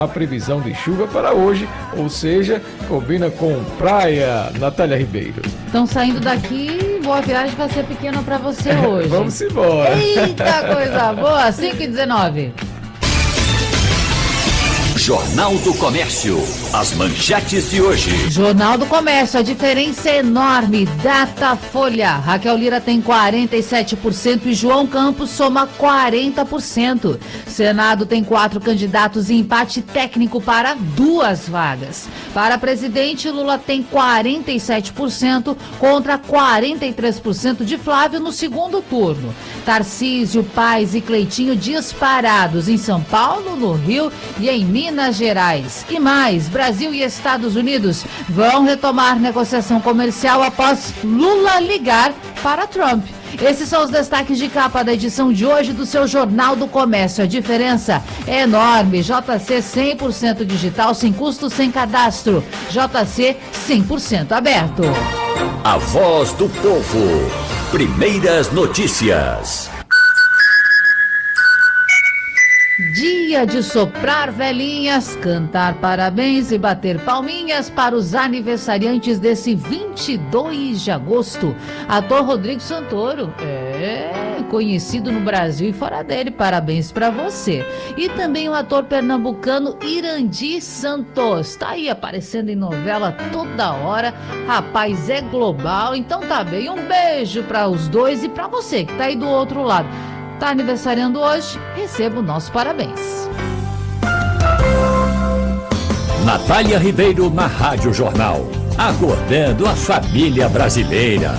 A previsão de chuva para hoje, ou seja, combina com praia. Natália Ribeiro. Estão saindo daqui, boa viagem vai ser pequena para você hoje. Vamos embora. Eita, coisa boa, 5h19. Jornal do Comércio, as manchetes de hoje. Jornal do Comércio, a diferença é enorme. Datafolha, Raquel Lira tem 47% e João Campos soma 40%. Senado tem 4 candidatos e empate técnico para 2 vagas. Para presidente, Lula tem 47% contra 43% de Flávio no segundo turno. Tarcísio, Paes e Cleitinho disparados em São Paulo, no Rio e em Minas Gerais. E mais, Brasil e Estados Unidos vão retomar negociação comercial após Lula ligar para Trump. Esses são os destaques de capa da edição de hoje do seu Jornal do Comércio. A diferença é enorme. JC 100% digital, sem custo, sem cadastro. JC 100% aberto. A voz do povo. Primeiras notícias. Dia de soprar velhinhas, cantar parabéns e bater palminhas para os aniversariantes desse 22 de agosto. Ator Rodrigo Santoro, conhecido no Brasil e fora dele, parabéns para você. E também o ator pernambucano Irandi Santos, tá aí aparecendo em novela toda hora, rapaz, é global, então tá bem, um beijo para os dois e para você que tá aí do outro lado. Tá aniversariando hoje, receba o nosso parabéns. Natália Ribeiro na Rádio Jornal, acordando a família brasileira.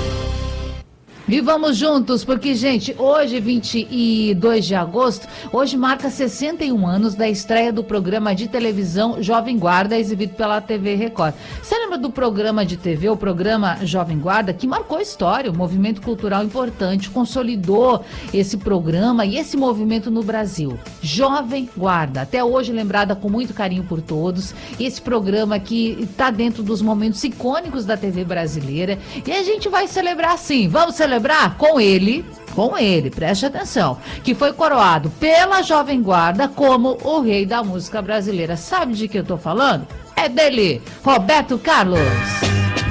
E vamos juntos, porque, gente, hoje, 22 de agosto, hoje marca 61 anos da estreia do programa de televisão Jovem Guarda, exibido pela TV Record. Você lembra do programa de TV, o programa Jovem Guarda, que marcou história, um movimento cultural importante, consolidou esse programa e esse movimento no Brasil. Jovem Guarda, até hoje lembrada com muito carinho por todos, esse programa que está dentro dos momentos icônicos da TV brasileira, e a gente vai celebrar sim, vamos celebrar com ele, preste atenção, que foi coroado pela Jovem Guarda como o rei da música brasileira. Sabe de que eu tô falando? É dele, Roberto Carlos.